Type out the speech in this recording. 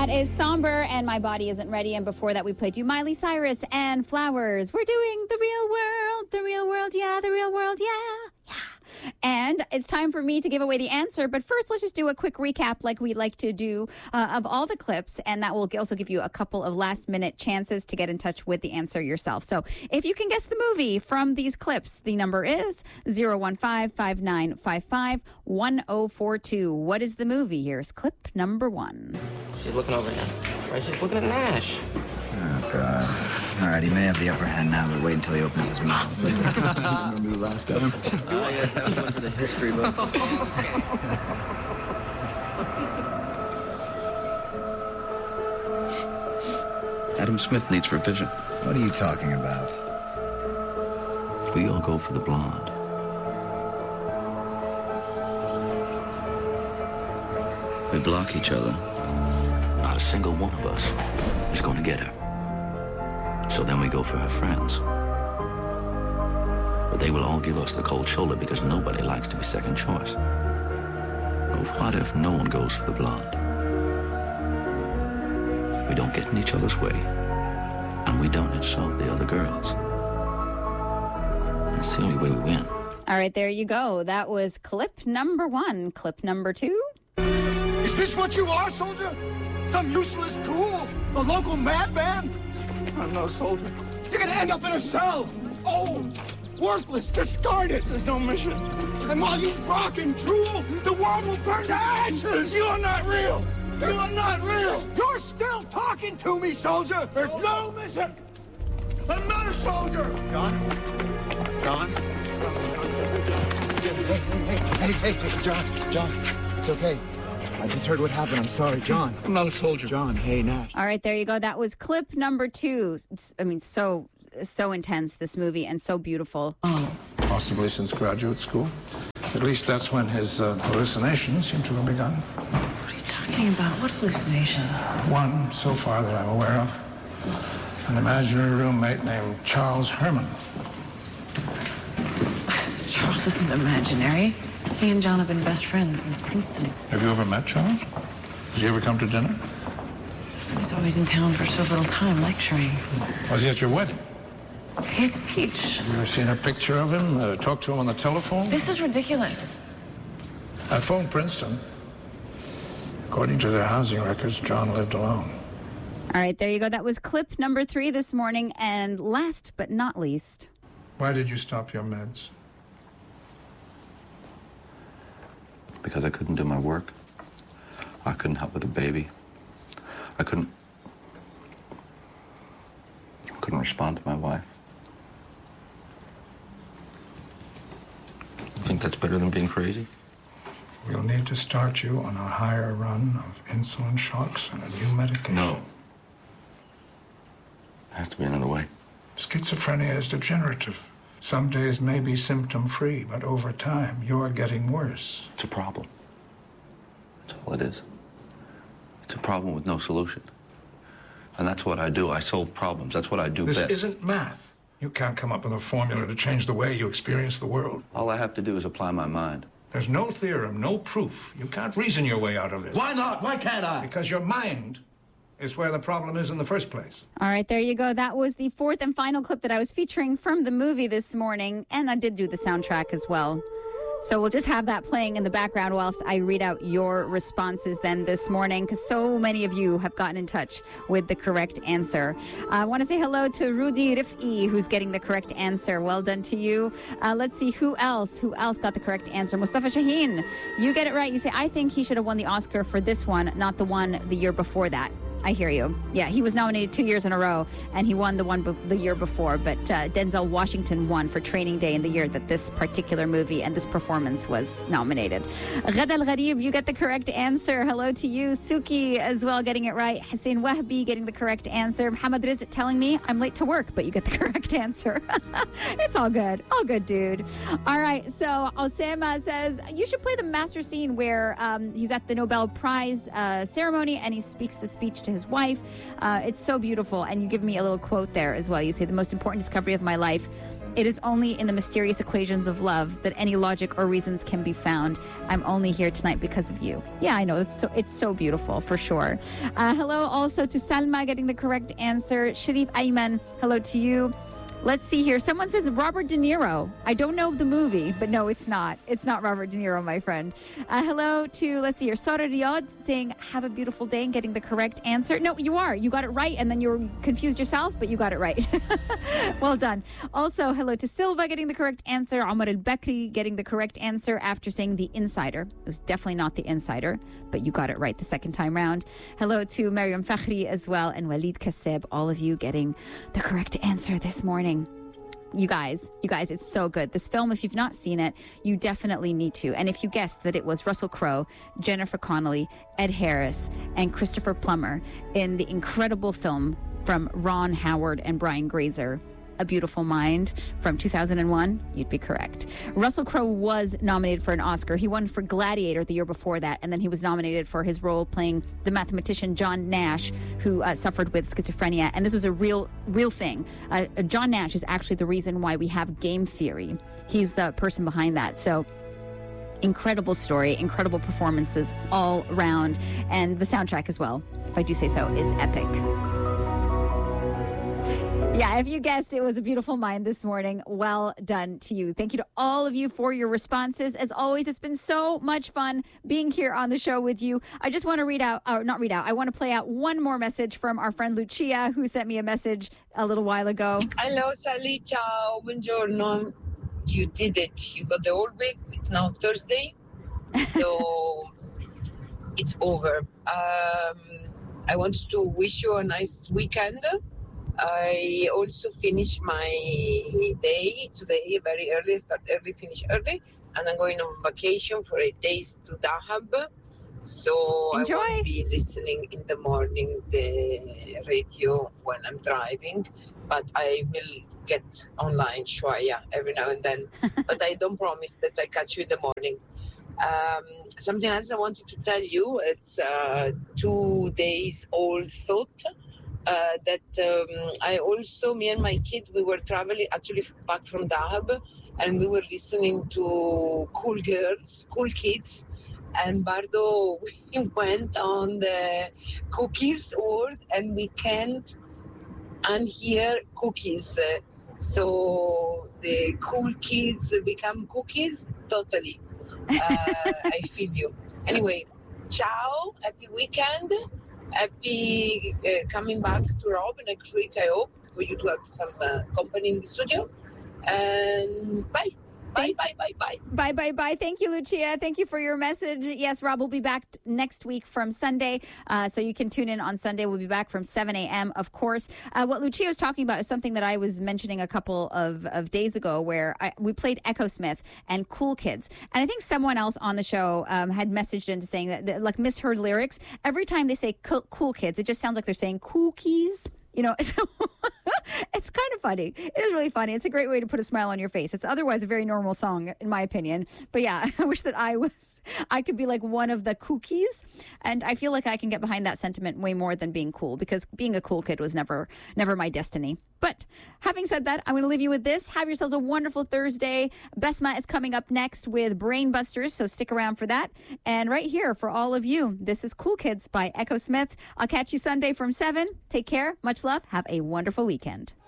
That is Somber and My Body Isn't Ready. And before that, we played you Miley Cyrus and Flowers. We're doing the real world, yeah, the real world, yeah. And it's time for me to give away the answer. But first, let's just do a quick recap like we like to do of all the clips. And that will also give you a couple of last-minute chances to get in touch with the answer yourself. So if you can guess the movie from these clips, the number is 015-5955-1042. What is the movie? Here's clip number 1. She's looking over here. Right, she's looking at Nash. Oh, God. All right, he may have the upper hand now, but wait until he opens his mouth. Remember the last time? Oh, yes, that was one of the history books. Adam Smith needs revision. What are you talking about? If we all go for the blonde, we block each other. Not a single one of us is going to get her. So then we go for her friends. But they will all give us the cold shoulder because nobody likes to be second choice. But what if no one goes for the blonde? We don't get in each other's way, and we don't insult the other girls. That's the only way we win. All right, there you go. That was clip number 1. Clip number 2. Is this what you are, soldier? Some useless tool? The local madman? I'm not a soldier. You're gonna end up in a cell. Old, worthless, discarded. There's no mission. And while you rock and drool, the world will burn to ashes. You are not real. You are not real. You're still talking to me, soldier. There's no mission. I'm not a soldier. John? John? Hey, John, it's okay. I just heard what happened. I'm sorry, John. I'm not a soldier. John, hey, Nash. All right, there you go. That was clip number 2. I mean, so intense, this movie, and so beautiful. Possibly since graduate school. At least that's when his hallucinations seem to have begun. What are you talking about? What hallucinations? One, so far that I'm aware of. An imaginary roommate named Charles Herman. Charles isn't imaginary. He and John have been best friends since Princeton. Have you ever met Charles? Does he ever come to dinner? He's always in town for so little time lecturing. Was he at your wedding? He had to teach. You ever seen a picture of him? Talked to him on the telephone? This is ridiculous. I phoned Princeton. According to their housing records, John lived alone. All right, there you go. That was clip number 3 this morning. And last but not least. Why did you stop your meds? Because I couldn't do my work. I couldn't help with the baby. I couldn't respond to my wife. You think that's better than being crazy? We'll need to start you on a higher run of insulin shocks and a new medication. No. There has to be another way. Schizophrenia is degenerative. Some days may be symptom-free, but over time, you're getting worse. It's a problem. That's all it is. It's a problem with no solution. And that's what I do. I solve problems. That's what I do best. This isn't math. You can't come up with a formula to change the way you experience the world. All I have to do is apply my mind. There's no theorem, no proof. You can't reason your way out of this. Why not? Why can't I? Because your mind is where the problem is in the first place. All right, there you go. That was the 4th and final clip that I was featuring from the movie this morning. And I did do the soundtrack as well. So we'll just have that playing in the background whilst I read out your responses then this morning, because so many of you have gotten in touch with the correct answer. I want to say hello to Rudy Rif'i, who's getting the correct answer. Well done to you. Let's see who else got the correct answer. Mustafa Shaheen, you get it right. You say, I think he should have won the Oscar for this one, not the one the year before that. I hear you. Yeah, he was nominated 2 years in a row, and he won the year before. But Denzel Washington won for Training Day in the year that this particular movie and this performance was nominated. Ghada Al-Gharib, you get the correct answer. Hello to you. Suki as well getting it right. Hussein Wahbi getting the correct answer. Muhammad Rizq telling me I'm late to work, but you get the correct answer. It's all good. All good, dude. All right, so Osama says, you should play the master scene where he's at the Nobel Prize ceremony and he speaks the speech to to his wife. It's so beautiful. And you give me a little quote there as well. You say, the most important discovery of my life, it is only in the mysterious equations of love that any logic or reasons can be found. I'm only here tonight because of you. Yeah, I know. It's so beautiful, for sure. Hello also to Salma getting the correct answer. Sharif Ayman, hello to you. Let's see here. Someone says Robert De Niro. I don't know the movie, but no, it's not. It's not Robert De Niro, my friend. Hello to, let's see here, Sara Riyadh saying, have a beautiful day and getting the correct answer. No, you are. You got it right, and then you were confused yourself, but you got it right. Well done. Also, hello to Silva getting the correct answer. Omar Al-Bakri getting the correct answer after saying The Insider. It was definitely not The Insider, but you got it right the second time round. Hello to Mariam Fakhri as well, and Walid Kasseb, all of you getting the correct answer this morning. You guys, it's so good. This film, if you've not seen it, you definitely need to. And if you guessed that it was Russell Crowe, Jennifer Connelly, Ed Harris, and Christopher Plummer in the incredible film from Ron Howard and Brian Grazer, A Beautiful Mind from 2001, you'd be correct. Russell Crowe was nominated for an Oscar. He won for Gladiator the year before that, and then he was nominated for his role playing the mathematician John Nash, who suffered with schizophrenia. And this was a real thing. John Nash is actually the reason why we have game theory. He's the person behind that. So incredible story, incredible performances all around. And the soundtrack as well, if I do say so, is epic. Yeah, if you guessed it was A Beautiful Mind this morning, well done to you. Thank you to all of you for your responses. As always, it's been so much fun being here on the show with you. I just want to I want to play out one more message from our friend Lucia, who sent me a message a little while ago. Hello, Sally. Ciao. Buongiorno. You did it. You got the whole week. It's now Thursday. So it's over. I wanted to wish you a nice weekend. I also finished my day today very early, start early, finish early, and I'm going on vacation for 8 days to Dahab. So enjoy. I won't be listening in the morning the radio when I'm driving, but I will get online shwaya every now and then. But I don't promise that I catch you in the morning. Something else I wanted to tell you, it's 2 days old thought. Me and my kid, we were traveling actually back from Dahab, and we were listening to Cool Kids, and Bardo, we went on the cookies word, and we can't unhear cookies. So the cool kids become cookies, totally. I feel you. Anyway, ciao, happy weekend. Happy coming back to Rob next week, I hope, for you to have some company in the studio. And bye. Bye. Bye. Thank you, Lucia. Thank you for your message. Yes, Rob will be back next week from Sunday. So you can tune in on Sunday. We'll be back from 7 a.m., of course. What Lucia was talking about is something that I was mentioning a couple of days ago, where we played Echo Smith and Cool Kids. And I think someone else on the show had messaged into saying that like, misheard lyrics. Every time they say Cool Kids, it just sounds like they're saying cookies. You know, so it's kind of funny. It is really funny. It's a great way to put a smile on your face. It's otherwise a very normal song, in my opinion. But yeah, I wish that I could be like one of the cookies. And I feel like I can get behind that sentiment way more than being cool, because being a cool kid was never my destiny. But having said that, I'm going to leave you with this. Have yourselves a wonderful Thursday. Besma is coming up next with Brain Busters, so stick around for that. And right here for all of you, this is Cool Kids by Echo Smith. I'll catch you Sunday from 7. Take care. Much love. Have a wonderful weekend.